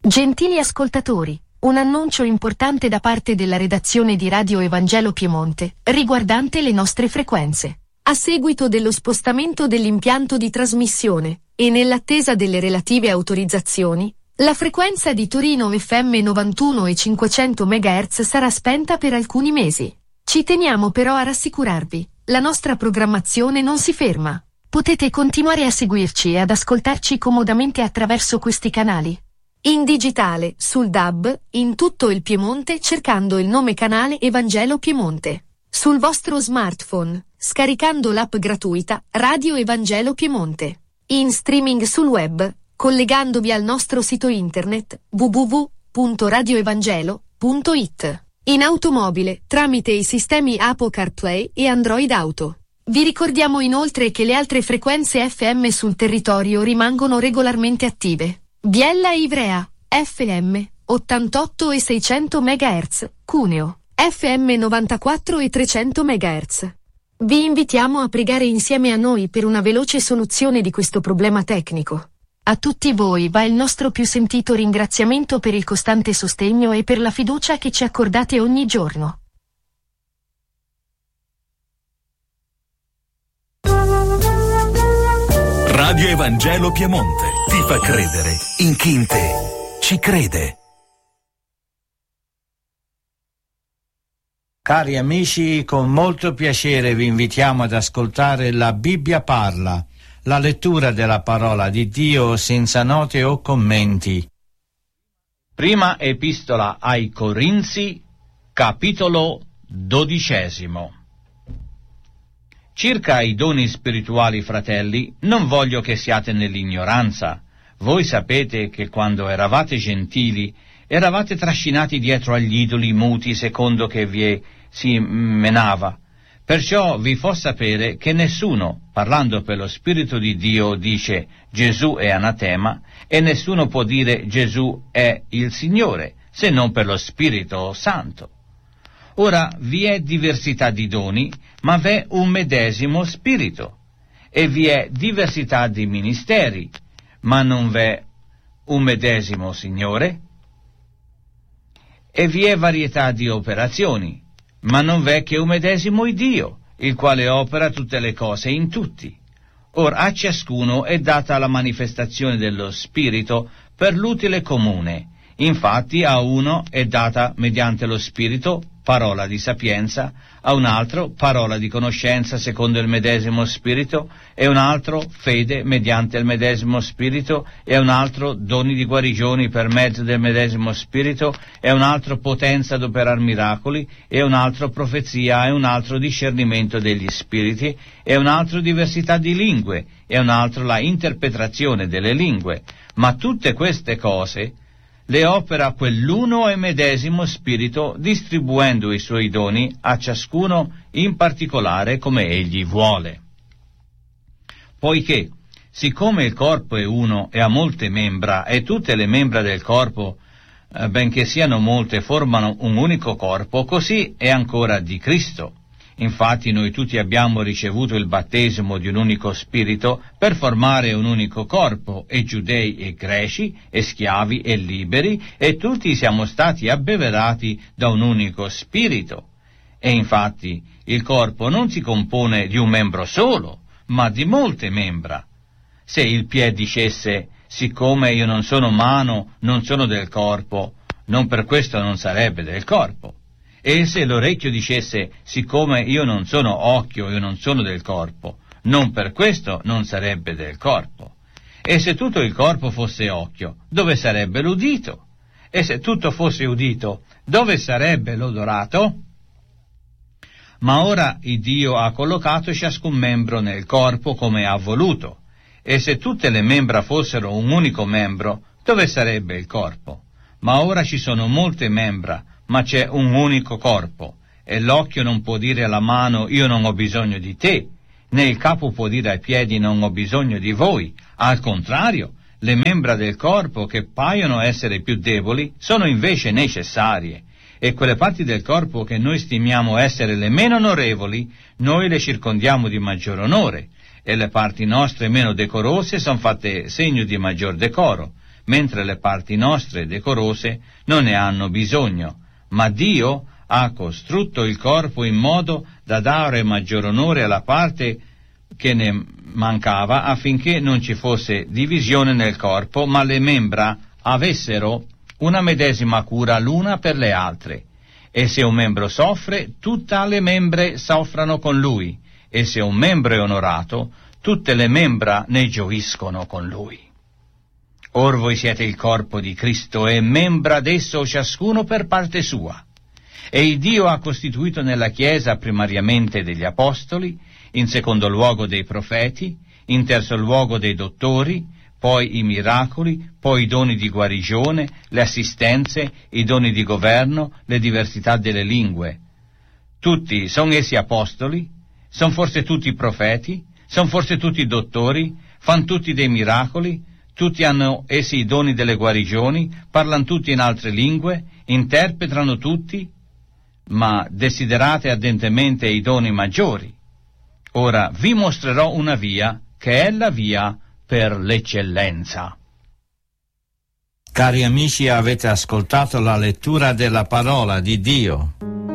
Gentili ascoltatori, un annuncio importante da parte della redazione di Radio Evangelo Piemonte, riguardante le nostre frequenze. A seguito dello spostamento dell'impianto di trasmissione, e nell'attesa delle relative autorizzazioni, la frequenza di Torino FM 91 e 500 MHz sarà spenta per alcuni mesi. Ci teniamo però a rassicurarvi, la nostra programmazione non si ferma. Potete continuare a seguirci e ad ascoltarci comodamente attraverso questi canali. In digitale, sul DAB, in tutto il Piemonte cercando il nome canale Evangelo Piemonte. Sul vostro smartphone, scaricando l'app gratuita Radio Evangelo Piemonte. In streaming sul web, collegandovi al nostro sito internet www.radioevangelo.it. In automobile, tramite i sistemi Apple CarPlay e Android Auto. Vi ricordiamo inoltre che le altre frequenze FM sul territorio rimangono regolarmente attive. Biella e Ivrea, FM, 88 e 600 MHz, Cuneo, FM 94 e 300 MHz. Vi invitiamo a pregare insieme a noi per una veloce soluzione di questo problema tecnico. A tutti voi va il nostro più sentito ringraziamento per il costante sostegno e per la fiducia che ci accordate ogni giorno. Radio Evangelo Piemonte ti fa credere in chi in te ci crede. Cari amici, con molto piacere vi invitiamo ad ascoltare La Bibbia parla, la lettura della parola di Dio senza note o commenti. Prima epistola ai Corinzi, capitolo 12. Circa i doni spirituali, fratelli, non voglio che siate nell'ignoranza. Voi sapete che quando eravate gentili, eravate trascinati dietro agli idoli muti secondo che vi si menava. Perciò vi fo sapere che nessuno, parlando per lo Spirito di Dio, dice Gesù è anatema, e nessuno può dire Gesù è il Signore, se non per lo Spirito Santo. Ora vi è diversità di doni, ma v'è un medesimo Spirito, e vi è diversità di ministeri, ma non v'è un medesimo Signore, e vi è varietà di operazioni, ma non v'è che un medesimo Iddio, il quale opera tutte le cose in tutti. Ora a ciascuno è data la manifestazione dello Spirito per l'utile comune. Infatti a uno è data mediante lo Spirito parola di sapienza, a un altro parola di conoscenza secondo il medesimo Spirito, e un altro fede mediante il medesimo Spirito, e un altro doni di guarigioni per mezzo del medesimo Spirito, e un altro potenza ad operar miracoli, e un altro profezia, e un altro discernimento degli spiriti, e un altro diversità di lingue, e un altro la interpretazione delle lingue. Ma tutte queste cose le opera quell'uno e medesimo Spirito, distribuendo i suoi doni a ciascuno in particolare come egli vuole. Poiché, siccome il corpo è uno e ha molte membra, e tutte le membra del corpo, benché siano molte, formano un unico corpo, così è ancora di Cristo. Infatti noi tutti abbiamo ricevuto il battesimo di un unico spirito per formare un unico corpo, e giudei e greci, e schiavi e liberi, e tutti siamo stati abbeverati da un unico spirito. E infatti il corpo non si compone di un membro solo, ma di molte membra. Se il piede dicesse, siccome io non sono mano, non sono del corpo, non per questo non sarebbe del corpo. E se l'orecchio dicesse, siccome io non sono occhio, io non sono del corpo, non per questo non sarebbe del corpo. E se tutto il corpo fosse occhio, dove sarebbe l'udito? E se tutto fosse udito, dove sarebbe l'odorato? Ma ora il Dio ha collocato ciascun membro nel corpo come ha voluto. E se tutte le membra fossero un unico membro, dove sarebbe il corpo? Ma ora ci sono molte membra, ma c'è un unico corpo, e l'occhio non può dire alla mano io non ho bisogno di te, né il capo può dire ai piedi non ho bisogno di voi. Al contrario, le membra del corpo che paiono essere più deboli sono invece necessarie, e quelle parti del corpo che noi stimiamo essere le meno onorevoli, noi le circondiamo di maggior onore, e le parti nostre meno decorose sono fatte segno di maggior decoro, mentre le parti nostre decorose non ne hanno bisogno, ma Dio ha costrutto il corpo in modo da dare maggior onore alla parte che ne mancava, affinché non ci fosse divisione nel corpo, ma le membra avessero una medesima cura l'una per le altre. E se un membro soffre, tutte le membre soffrano con lui, e se un membro è onorato, tutte le membra ne gioiscono con lui. Or voi siete il corpo di Cristo e membra d'esso ciascuno per parte sua. E il Dio ha costituito nella Chiesa primariamente degli apostoli, in secondo luogo dei profeti, in terzo luogo dei dottori, poi i miracoli, poi i doni di guarigione, le assistenze, i doni di governo, le diversità delle lingue. Tutti sono essi apostoli? Sono forse tutti profeti? Sono forse tutti dottori? Fan tutti dei miracoli? Tutti hanno essi i doni delle guarigioni? Parlano tutti in altre lingue? Interpretano tutti? Ma desiderate ardentemente i doni maggiori. Ora vi mostrerò una via che è la via per l'eccellenza. Cari amici, avete ascoltato la lettura della parola di Dio.